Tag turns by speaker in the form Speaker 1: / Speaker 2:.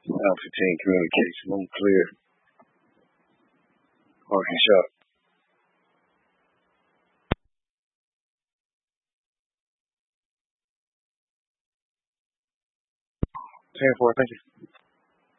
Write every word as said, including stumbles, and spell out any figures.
Speaker 1: Alpha ten communication. I'm clear. Marking shot. ten four, thank you.